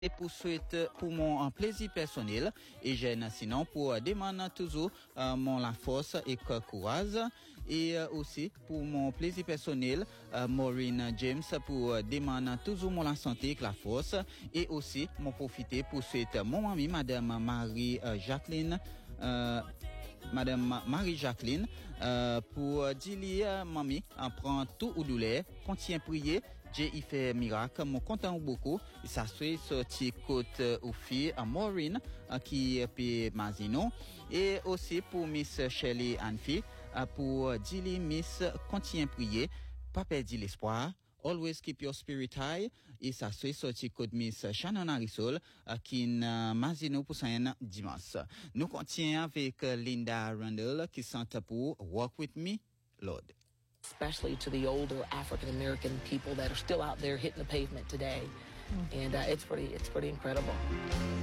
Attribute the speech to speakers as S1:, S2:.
S1: Et pour mon plaisir personnel et j'aime sinon pour demander toujours mon la force et courage et aussi pour mon plaisir personnel Maureen James pour demander toujours mon la santé et la force et aussi m'en profiter pour souhaiter mon amie Madame Marie-Jacqueline pour dire mamie prend tout ou douleur continue prier Dieu il fait miracle mon content beaucoup ça soit sorti côte aux filles à Maureen qui est Mazino et aussi pour Miss Shelley Anfi pour dire Miss continue prier pas perdre l'espoir. Always keep your spirit high. Et ça soit sorti code Miss Shannon Arisol qui est Mazino pour un dimanche. Nous continuons avec Linda Randall qui chante pour Walk With Me, Lord.
S2: Especially to the older African American people that are still out there hitting the pavement today. And it's pretty incredible.